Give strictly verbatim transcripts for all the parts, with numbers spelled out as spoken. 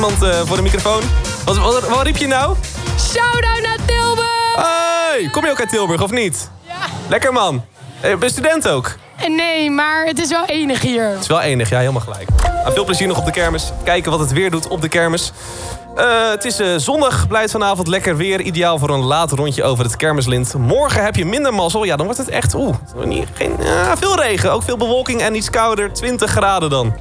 iemand uh, voor de microfoon. Wat, wat, wat riep je nou? Shout-out naar Tilburg! Hey, kom je ook uit Tilburg of niet? Ja. Lekker man. Ben je student ook? Nee, maar het is wel enig hier. Het is wel enig, ja, helemaal gelijk. Nou, veel plezier nog op de kermis. Kijken wat het weer doet op de kermis. Uh, het is uh, zonnig, blijft vanavond lekker weer. Ideaal voor een laat rondje over het kermislint. Morgen heb je minder mazzel. Ja, dan wordt het echt oeh, niet, geen, uh, veel regen. Ook veel bewolking en iets kouder. twintig graden dan.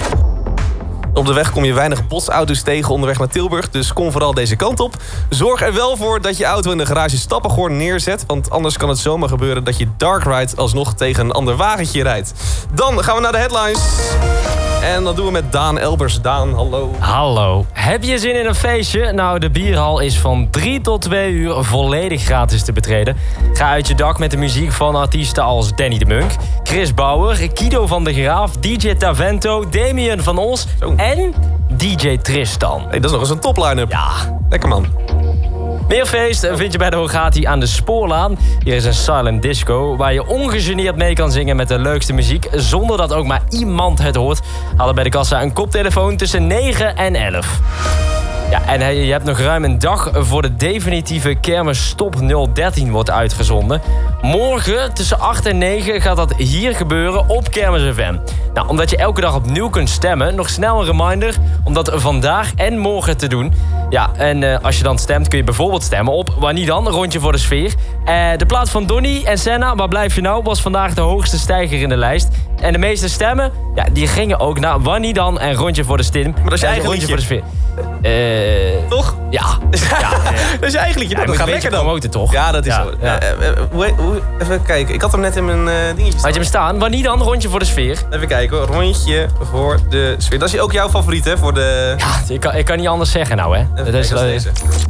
Op de weg kom je weinig botsauto's tegen onderweg naar Tilburg. Dus kom vooral deze kant op. Zorg er wel voor dat je auto in de garage Stappengorn neerzet. Want anders kan het zomaar gebeuren dat je dark ride alsnog tegen een ander wagentje rijdt. Dan gaan we naar de headlines. En dat doen we met Daan Elbers. Daan, hallo. Hallo. Heb je zin in een feestje? Nou, de bierhal is van drie tot twee uur volledig gratis te betreden. Ga uit je dak met de muziek van artiesten als Danny de Munk, Chris Bauer, Kido van de Graaf, D J Tavento, Damien van Os Zo. en D J Tristan. Hey, dat is nog eens een top line-up. Ja. Lekker man. Meer feest vind je bij de Hogati aan de Spoorlaan. Hier is een silent disco waar je ongegeneerd mee kan zingen met de leukste muziek, zonder dat ook maar iemand het hoort. Haal bij de kassa een koptelefoon tussen negen en elf. Ja, en je hebt nog ruim een dag voor de definitieve kermis Stop nul dertien wordt uitgezonden. Morgen tussen acht en negen gaat dat hier gebeuren op Kermis F M. Nou, omdat je elke dag opnieuw kunt stemmen, nog snel een reminder om dat vandaag en morgen te doen. Ja, en uh, als je dan stemt kun je bijvoorbeeld stemmen op Wanneer dan, rondje voor de sfeer. Uh, de plaats van Donny en Senna, Waar blijf je nou, was vandaag de hoogste stijger in de lijst. En de meeste stemmen, ja, die gingen ook naar Wanneer dan en rondje voor de stim. Maar dat is je uh, eigen rondje liedje. voor de sfeer. Uh, Toch? Ja. ja, ja, ja. Dat is je eigen liedje. Ja, dat moet gaat een lekker beetje dan. promoten, toch? Ja, dat is Ja, zo. ja. Uh, uh, hoe, hoe, even kijken. Ik had hem net in mijn uh, dingetje staan. Had je hem staan? Wanneer dan? Rondje voor de sfeer. Even kijken hoor. Rondje voor de sfeer. Dat is ook jouw favoriet, hè? Voor de... Ja, ik kan, ik kan niet anders zeggen nou, hè. Even Dat is, kijken, dat is deze.